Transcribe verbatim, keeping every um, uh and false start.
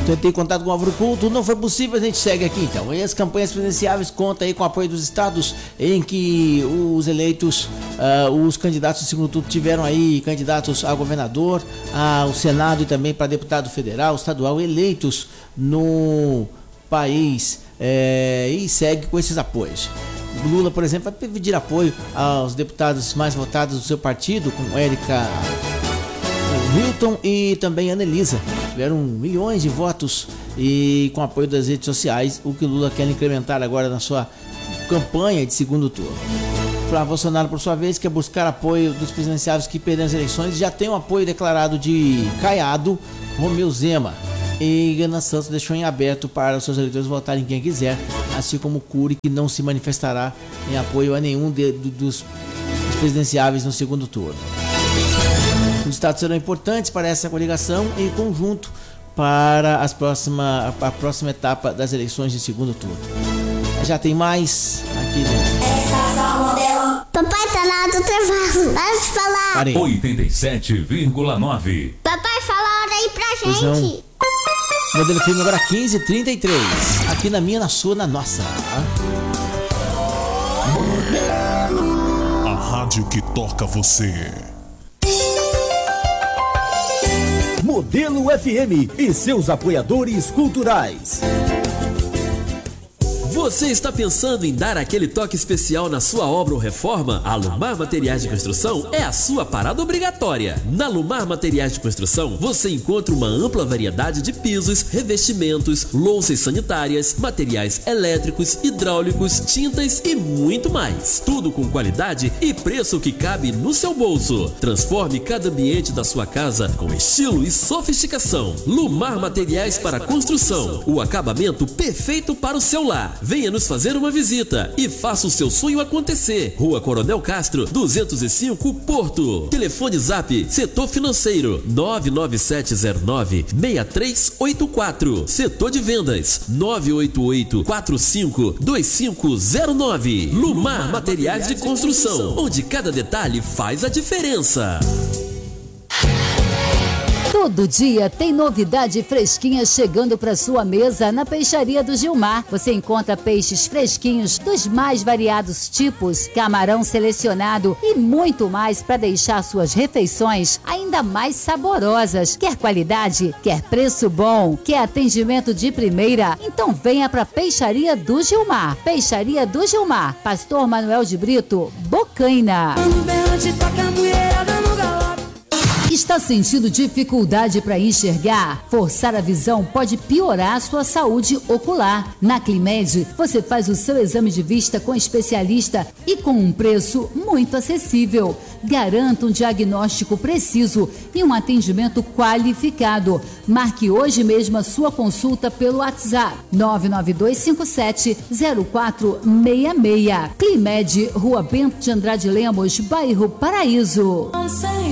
Tentei contato com o Álvaro Couto, não foi possível, a gente segue aqui então. E as campanhas presidenciáveis contam aí com o apoio dos estados em que os eleitos, uh, os candidatos do segundo turno tiveram aí candidatos a governador, ao Senado e também para deputado federal, estadual, eleitos no país, é, e segue com esses apoios. Lula, por exemplo, vai pedir apoio aos deputados mais votados do seu partido, como Érica Hilton e também Ana Elisa. Tiveram milhões de votos e com apoio das redes sociais, o que Lula quer incrementar agora na sua campanha de segundo turno. Flávio Bolsonaro, por sua vez, quer buscar apoio dos presidenciáveis que perderam as eleições, já tem um apoio declarado de Caiado, Romeu Zema. E Gana Santos deixou em aberto para os seus eleitores votarem quem quiser, assim como Cury, que não se manifestará em apoio a nenhum de, de, dos, dos presidenciáveis no segundo turno. Os estados serão importantes para essa coligação em conjunto para as próxima, a próxima etapa das eleições de segundo turno. Já tem mais aqui dentro. Papai tá lá do trabalho, vai falar. Parei. oitenta e sete vírgula nove. Papai, fala a hora aí pra Pois gente. não. Modelo filme agora quinze e trinta e três. Aqui na minha, na sua, na nossa. A rádio que toca você. Modelo F M e seus apoiadores culturais. Você está pensando em dar aquele toque especial na sua obra ou reforma? A Lumar Materiais de Construção é a sua parada obrigatória. Na Lumar Materiais de Construção, você encontra uma ampla variedade de pisos, revestimentos, louças sanitárias, materiais elétricos, hidráulicos, tintas e muito mais. Tudo com qualidade e preço que cabe no seu bolso. Transforme cada ambiente da sua casa com estilo e sofisticação. Lumar Materiais para Construção. O acabamento perfeito para o seu lar. Venha nos fazer uma visita e faça o seu sonho acontecer. Rua Coronel Castro, duzentos e cinco, Porto. Telefone Zap, Setor Financeiro, nove nove sete zero nove, seis três oito quatro. Setor de Vendas, nove oito oito, quatro cinco dois cinco zero nove. Lumar Materiais de Construção, onde cada detalhe faz a diferença. Todo dia tem novidade fresquinha chegando para sua mesa na Peixaria do Gilmar. Você encontra peixes fresquinhos dos mais variados tipos, camarão selecionado e muito mais para deixar suas refeições ainda mais saborosas. Quer qualidade? Quer preço bom? Quer atendimento de primeira? Então venha para Peixaria do Gilmar. Peixaria do Gilmar, Pastor Manuel de Brito, Bocaina. Está sentindo dificuldade para enxergar? Forçar a visão pode piorar a sua saúde ocular. Na Climed, você faz o seu exame de vista com especialista e com um preço muito acessível. Garanta um diagnóstico preciso e um atendimento qualificado. Marque hoje mesmo a sua consulta pelo WhatsApp nove nove dois cinco sete zero quatro seis seis. Climed, Rua Bento de Andrade Lemos, bairro Paraíso.